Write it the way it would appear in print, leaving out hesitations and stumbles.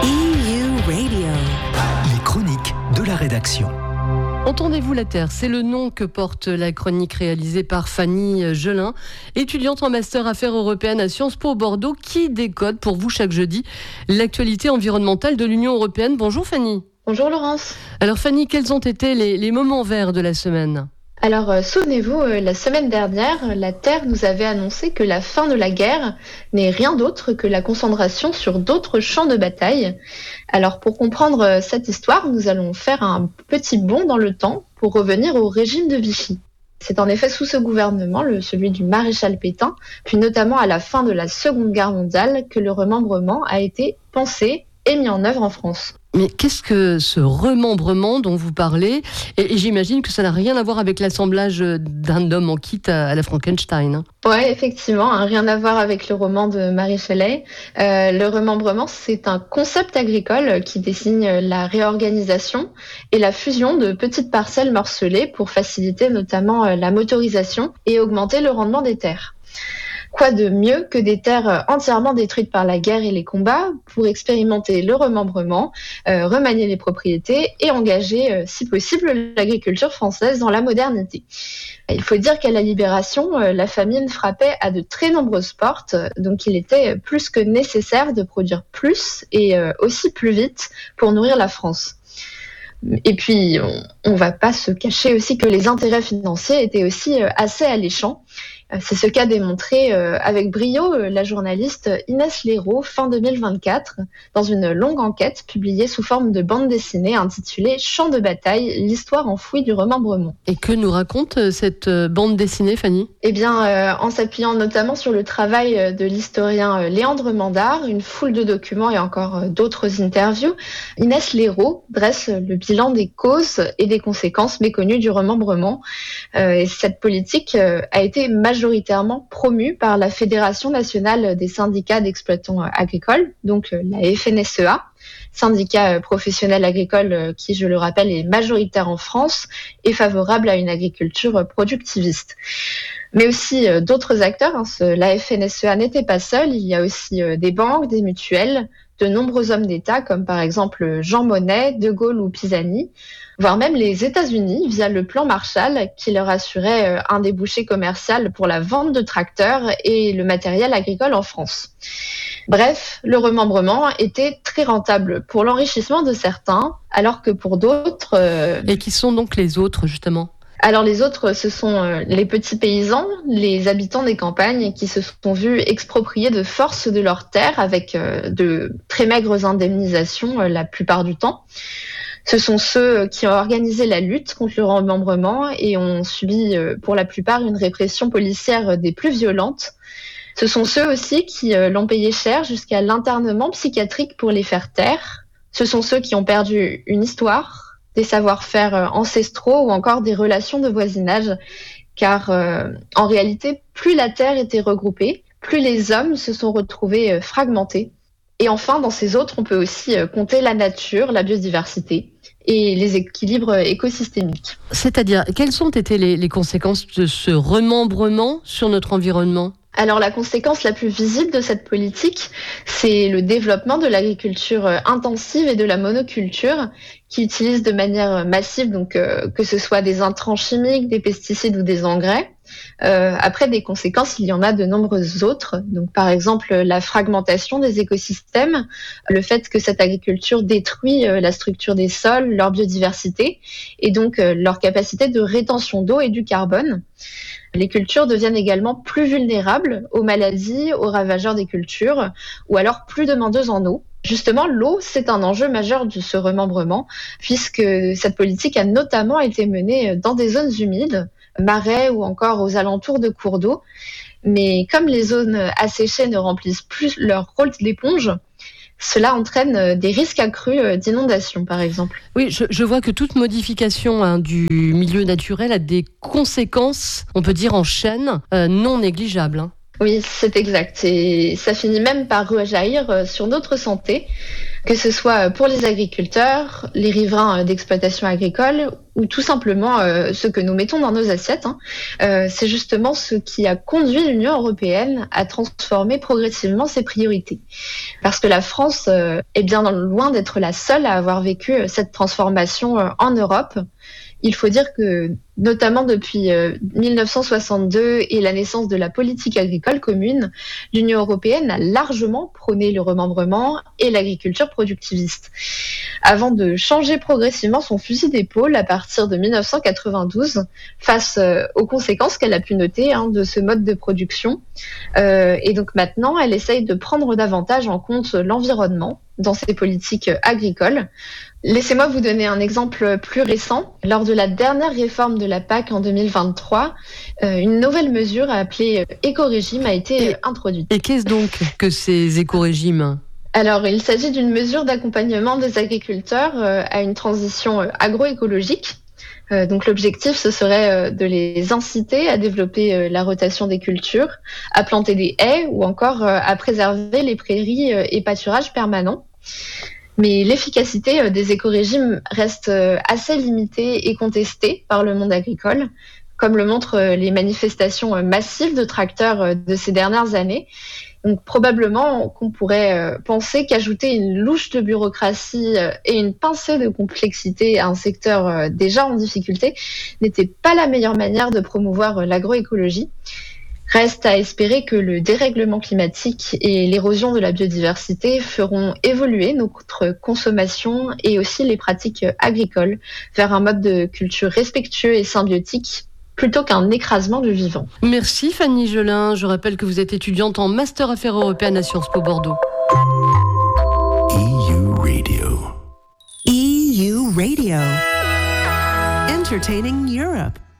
EU Radio. Les chroniques de la rédaction. Entendez-vous la Terre, c'est le nom que porte la chronique réalisée par Fanny Gelin, étudiante en master affaires européennes à Sciences Po Bordeaux, qui décode pour vous chaque jeudi l'actualité environnementale de l'Union européenne. Bonjour Fanny. Bonjour Laurence. Alors Fanny, quels ont été les moments verts de la semaine ? Alors, souvenez-vous, la semaine dernière, la Terre nous avait annoncé que la fin de la guerre n'est rien d'autre que la concentration sur d'autres champs de bataille. Alors, pour comprendre cette histoire, nous allons faire un petit bond dans le temps pour revenir au régime de Vichy. C'est en effet sous ce gouvernement, celui du maréchal Pétain, puis notamment à la fin de la Seconde Guerre mondiale, que le remembrement a été pensé et mis en œuvre en France. Mais qu'est-ce que ce remembrement dont vous parlez ? Et j'imagine que ça n'a rien à voir avec l'assemblage d'un homme en kit à la Frankenstein. Oui, effectivement, rien à voir avec le roman de Marie Shelley. Le remembrement, c'est un concept agricole qui désigne la réorganisation et la fusion de petites parcelles morcelées pour faciliter notamment la motorisation et augmenter le rendement des terres. Quoi de mieux que des terres entièrement détruites par la guerre et les combats pour expérimenter le remembrement, remanier les propriétés et engager, si possible, l'agriculture française dans la modernité. Il faut dire qu'à la Libération, la famine frappait à de très nombreuses portes, donc il était plus que nécessaire de produire plus et aussi plus vite pour nourrir la France. Et puis, on ne va pas se cacher aussi que les intérêts financiers étaient aussi assez alléchants. C'est ce qu'a démontré avec brio la journaliste Inès Léraud fin 2024 dans une longue enquête publiée sous forme de bande dessinée intitulée « Champ de bataille, l'histoire enfouie du remembrement ». Et que nous raconte cette bande dessinée, Fanny ? Eh bien, en s'appuyant notamment sur le travail de l'historien Léandre Mandard, une foule de documents et encore d'autres interviews, Inès Léraud dresse le bilan des causes et des conséquences méconnues du remembrement. Et cette politique a été majoritairement promue par la Fédération nationale des syndicats d'exploitants agricoles, donc la FNSEA, syndicat professionnel agricole qui, je le rappelle, est majoritaire en France et favorable à une agriculture productiviste. Mais aussi d'autres acteurs, la FNSEA n'était pas seule, il y a aussi des banques, des mutuelles, de nombreux hommes d'État comme par exemple Jean Monnet, De Gaulle ou Pisani, voire même les États-Unis via le plan Marshall qui leur assurait un débouché commercial pour la vente de tracteurs et le matériel agricole en France. Bref, le remembrement était très rentable pour l'enrichissement de certains, alors que pour d'autres... Et qui sont donc les autres, justement ? Alors les autres, ce sont les petits paysans, les habitants des campagnes qui se sont vus expropriés de force de leurs terres avec de très maigres indemnisations la plupart du temps. Ce sont ceux qui ont organisé la lutte contre le remembrement et ont subi pour la plupart une répression policière des plus violentes. Ce sont ceux aussi qui l'ont payé cher jusqu'à l'internement psychiatrique pour les faire taire. Ce sont ceux qui ont perdu une histoire, des savoir-faire ancestraux ou encore des relations de voisinage. Car en réalité, plus la terre était regroupée, plus les hommes se sont retrouvés fragmentés. Et enfin, dans ces autres, on peut aussi compter la nature, la biodiversité et les équilibres écosystémiques. C'est-à-dire, quelles ont été les conséquences de ce remembrement sur notre environnement ? Alors la conséquence la plus visible de cette politique, c'est le développement de l'agriculture intensive et de la monoculture qui utilise de manière massive, donc que ce soit des intrants chimiques, des pesticides ou des engrais. Après, des conséquences, il y en a de nombreuses autres. Donc, par exemple, la fragmentation des écosystèmes, le fait que cette agriculture détruit la structure des sols, leur biodiversité et donc leur capacité de rétention d'eau et du carbone. Les cultures deviennent également plus vulnérables aux maladies, aux ravageurs des cultures ou alors plus demandeuses en eau. Justement, l'eau, c'est un enjeu majeur de ce remembrement puisque cette politique a notamment été menée dans des zones humides, marais ou encore aux alentours de cours d'eau. Mais comme les zones asséchées ne remplissent plus leur rôle d'éponge, cela entraîne des risques accrus d'inondation, par exemple. Oui, je vois que toute modification du milieu naturel a des conséquences, on peut dire en chaîne, non négligeables. Oui, c'est exact. Et ça finit même par rejaillir sur notre santé, que ce soit pour les agriculteurs, les riverains d'exploitation agricole ou tout simplement ce que nous mettons dans nos assiettes, hein. C'est justement ce qui a conduit l'Union européenne à transformer progressivement ses priorités. Parce que la France est bien loin d'être la seule à avoir vécu cette transformation en Europe. Il faut dire que, notamment depuis 1962 et la naissance de la politique agricole commune, l'Union européenne a largement prôné le remembrement et l'agriculture productiviste, avant de changer progressivement son fusil d'épaule à partir de 1992 face aux conséquences qu'elle a pu noter de ce mode de production. Et donc maintenant, elle essaye de prendre davantage en compte l'environnement dans ses politiques agricoles. Laissez-moi vous donner un exemple plus récent. Lors de la dernière réforme de la PAC en 2023, une nouvelle mesure appelée éco-régime a été introduite. Et qu'est-ce donc que ces éco-régimes ? Alors, il s'agit d'une mesure d'accompagnement des agriculteurs à une transition agroécologique. Donc l'objectif, ce serait de les inciter à développer la rotation des cultures, à planter des haies ou encore à préserver les prairies et pâturages permanents. Mais l'efficacité des écorégimes reste assez limitée et contestée par le monde agricole, comme le montrent les manifestations massives de tracteurs de ces dernières années. Donc probablement qu'on pourrait penser qu'ajouter une louche de bureaucratie et une pincée de complexité à un secteur déjà en difficulté n'était pas la meilleure manière de promouvoir l'agroécologie. Reste à espérer que le dérèglement climatique et l'érosion de la biodiversité feront évoluer notre consommation et aussi les pratiques agricoles vers un mode de culture respectueux et symbiotique plutôt qu'un écrasement du vivant. Merci Fanny Gelin. Je rappelle que vous êtes étudiante en Master Affaires européennes à Sciences Po Bordeaux. EU Radio. EU Radio. Entertaining Europe.